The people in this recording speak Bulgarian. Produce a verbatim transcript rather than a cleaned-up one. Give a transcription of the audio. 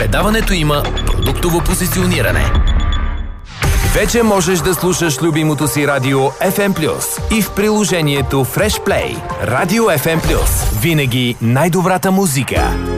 предаването има продуктово позициониране. Вече можеш да слушаш любимото си радио еф ем плюс и в приложението Fresh Play. Радио еф ем плюс. Винаги най-добрата музика.